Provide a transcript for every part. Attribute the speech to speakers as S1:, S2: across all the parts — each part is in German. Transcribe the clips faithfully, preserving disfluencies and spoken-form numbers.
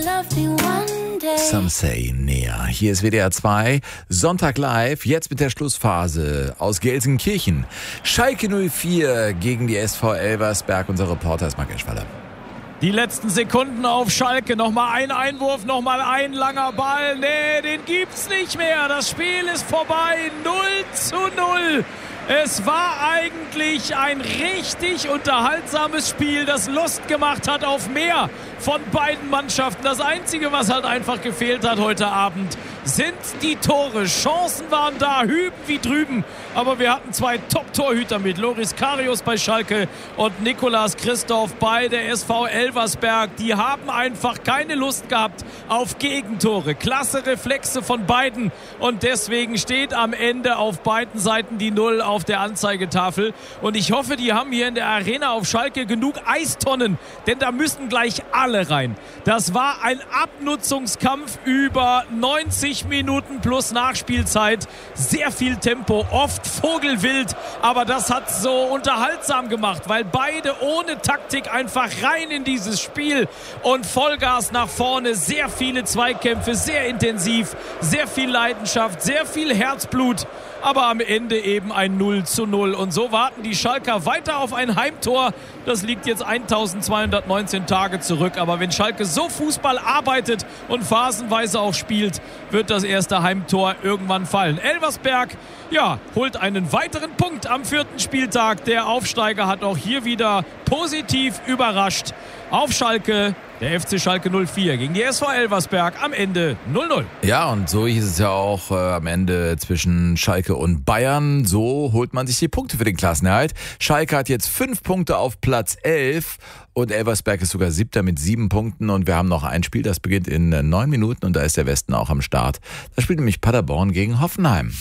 S1: Some say näher. Hier ist W D R zwei, Sonntag live, jetzt mit der Schlussphase aus Gelsenkirchen. Schalke null vier gegen die S V Elversberg. Unser Reporter ist Marc Eschwaller.
S2: Die letzten Sekunden auf Schalke. Nochmal ein Einwurf, nochmal ein langer Ball. Nee, den gibt's nicht mehr. Das Spiel ist vorbei. null zu null. Es war eigentlich ein richtig unterhaltsames Spiel, das Lust gemacht hat auf mehr von beiden Mannschaften. Das Einzige, was halt einfach gefehlt hat heute Abend, sind die Tore. Chancen waren da, hüben wie drüben. Aber wir hatten zwei Top-Torhüter mit Loris Karius bei Schalke und Nicolas Christoph bei der S V Elversberg. Die haben einfach keine Lust gehabt auf Gegentore. Klasse Reflexe von beiden. Und deswegen steht am Ende auf beiden Seiten die Null auf der Anzeigetafel. Und ich hoffe, die haben hier in der Arena auf Schalke genug Eistonnen. Denn da müssen gleich alle rein. Das war ein Abnutzungskampf über neunzig Minuten plus Nachspielzeit. Sehr viel Tempo, oft vogelwild, aber das hat so unterhaltsam gemacht, weil beide ohne Taktik einfach rein in dieses Spiel und Vollgas nach vorne. Sehr viele Zweikämpfe, sehr intensiv, sehr viel Leidenschaft, sehr viel Herzblut, aber am Ende eben ein null zu null. Und so warten die Schalker weiter auf ein Heimtor. Das liegt jetzt eintausendzweihundertneunzehn Tage zurück. Aber wenn Schalke so Fußball arbeitet und phasenweise auch spielt, wird das erste Heimtor irgendwann fallen. Elversberg, ja, holt einen weiteren Punkt am vierten Spieltag. Der Aufsteiger hat auch hier wieder positiv überrascht. Auf Schalke, der F C Schalke null vier gegen die S V Elversberg, am Ende null null.
S1: Ja, und so hieß es ja auch äh, am Ende zwischen Schalke und Bayern. So holt man sich die Punkte für den Klassenerhalt. Schalke hat jetzt fünf Punkte auf Platz elf und Elversberg ist sogar siebter mit sieben Punkten. Und wir haben noch ein Spiel, das beginnt in neun Minuten und da ist der Westen auch am Start. Da spielt nämlich Paderborn gegen Hoffenheim.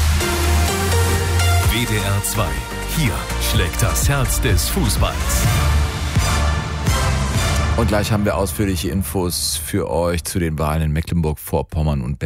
S3: W D R zwei. Hier schlägt das Herz des Fußballs.
S1: Und gleich haben wir ausführliche Infos für euch zu den Wahlen in Mecklenburg-Vorpommern und Berlin.